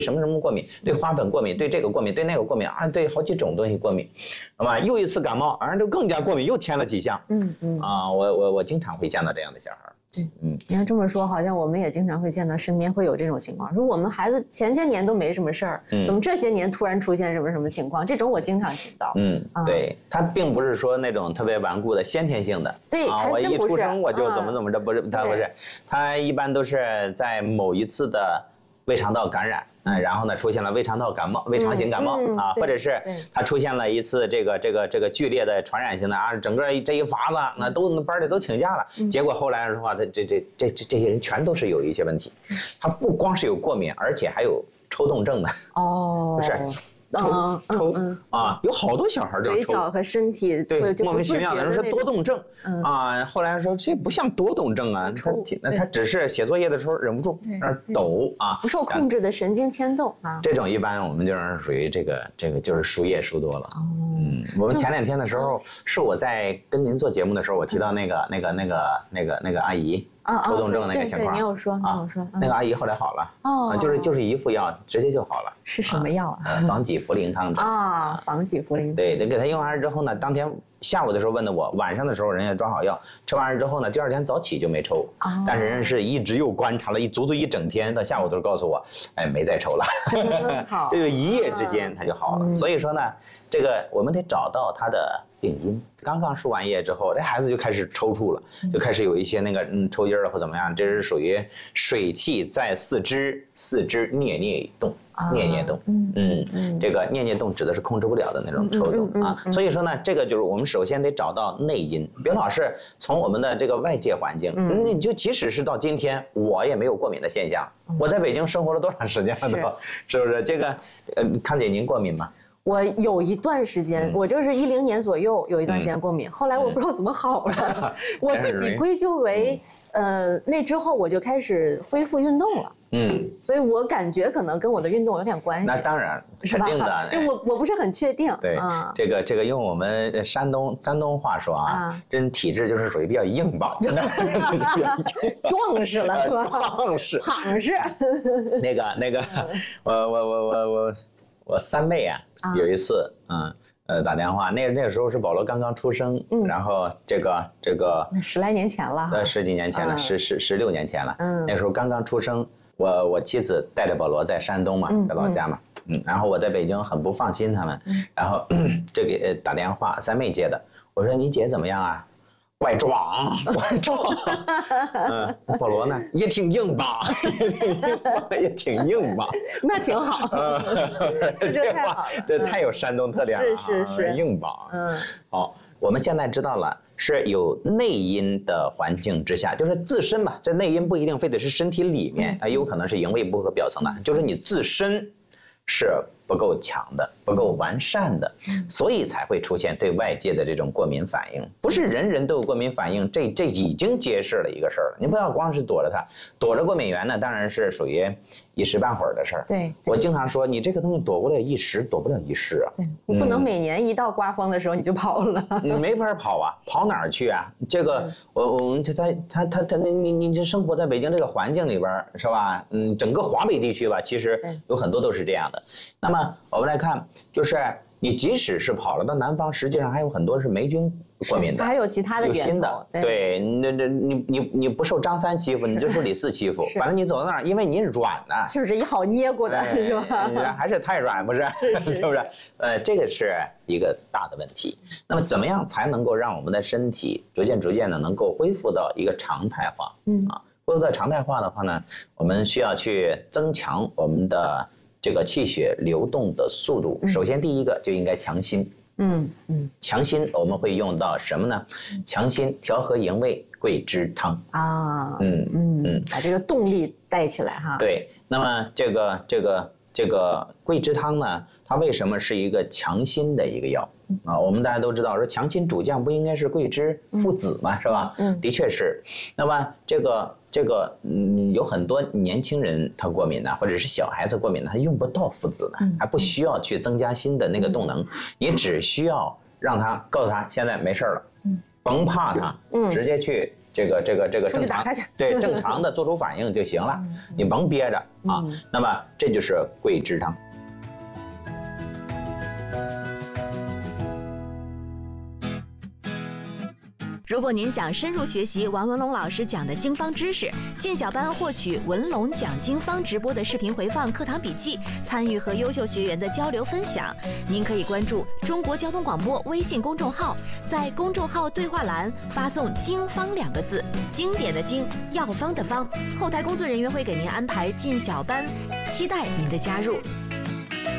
什么什么过敏，对花粉过敏，对这个过敏，对那个过敏啊，对好几种东西过敏，好吧？又一次感冒，就更加过敏，又添了几项。我经常会见到这样的小孩。 对，你要这么说，好像我们也经常会见到身边会有这种情况，说我们孩子前些年都没什么事儿，怎么这些年突然出现什么什么情况？这种我经常听到。 对，他并不是说那种特别顽固的先天性的。 对， 我一出生我就怎么着，不是，他不是，他一般都是在某一次的胃肠道感染。然后呢，出现了胃肠道感冒、胃肠型感冒或者是他出现了一次这个剧烈的传染性的整个这一发子那班里都请假了，结果后来的话，他这些人全都是有一些问题，他不光是有过敏，而且还有抽动症的。不是。抽有好多小孩这样抽， 嘴角和身体对莫名其妙的人说多动症后来说这不像多动症他只是写作业的时候忍不住抖不受控制的神经牵动这种一般我们就是属于这个就是输液输多了。我们前2天的时候是我在跟您做节目的时候，我提到那个阿姨。抽动症那个情况， 对，你有说， 那个阿姨后来好了，就是一副药直接就好了。 是什么药防己茯苓汤防己茯苓。 对，给他用完之后呢，当天下午的时候问的我，晚上的时候人家装好药，吃完之后呢，第2天早起就没抽，但是人是一直又观察了足足一整天，到下午都告诉我，没再抽了。 好， 这个一夜之间他就好了。所以说呢，这个我们得找到他的病因。刚输完液之后，这孩子就开始抽搐了，就开始有一些那个抽筋了或怎么样，这是属于水气在四肢啮动。这个啮动指的是控制不了的那种抽动所以说呢，这个就是我们首先得找到内因，别老是从我们的这个外界环境，你就即使是到今天，我也没有过敏的现象，我在北京生活了多长时间了都，是不是？这个康姐您过敏吗？ 我有一段时间，我就是10年左右有一段时间过敏，后来我不知道怎么好了，我自己归咎为那之后我就开始恢复运动了。所以我感觉可能跟我的运动有点关系。 那当然，肯定的。 因为我不是很确定。 对，这个用我们山东话说这体质就是属于比较硬棒， 壮实了是吧？ 胖实。那个，我三妹有一次打电话，那个时候是保罗刚刚出生，然后这个 10来年前了 ，10几年前了，16年前了，那时候刚刚出生。我妻子带着保罗在山东嘛，在老家嘛，然后我在北京很不放心他们，然后就给打电话，三妹接的，我说你姐怎么样啊？怪壮，保罗呢也挺硬吧，也挺硬吧， 那挺好，这就太好了， 对，太有山东特点了， 是硬吧，好，我们现在知道了。是有内因的环境之下，就是自身吧，这内因不一定非得是身体里面，也有可能是营卫部和表层的，就是你自身是不够强的，不够完善的，所以才会出现对外界的这种过敏反应。不是人人都有过敏反应，这已经揭示了一个事儿了。你不要光是躲着它，躲着过敏源呢，当然是属于一时半会儿的事儿。 对， 我经常说，你这个东西躲不了一时，躲不了一世啊。 对，你不能每年一到刮风的时候你就跑了。 你没法跑啊，跑哪儿去啊？这个你这生活在北京这个环境里边是吧？整个华北地区吧，其实有很多都是这样的。那么我们来看，就是你即使是跑了到南方，实际上还有很多是霉菌过敏的， 它还有其他的源头。 对，你不受张三欺负，你就受李四欺负，反正你走到那儿，因为你软的， 就是一好捏过的，是吧？ 还是太软，不是？是不是？这个是一个大的问题。那么怎么样才能够让我们的身体逐渐的能够恢复到一个常态化？恢复到常态化的话呢，我们需要去增强我们的这个气血流动的速度。首先第一个就应该强心。强心我们会用到什么呢？强心调和营卫桂枝汤把这个动力带起来哈。 对，那么这个桂枝汤呢，它为什么是一个强心的一个药我们大家都知道说强心主将不应该是桂枝附子嘛，是吧？的确是。那么这个有很多年轻人他过敏的，或者是小孩子过敏的，他用不到附子的，还不需要去增加心的那个动能，你只需要让他告诉他现在没事了，甭怕他，直接去这个正常，对正常的做出反应就行了，你甭憋着啊。那么这就是桂枝汤。 如果您想深入学习王文龙老师讲的经方知识，进小班获取文龙讲经方直播的视频回放、课堂笔记，参与和优秀学员的交流分享，您可以关注中国交通广播微信公众号，在公众号对话栏发送“经方”2个字，经典的经，药方的方，后台工作人员会给您安排进小班，期待您的加入。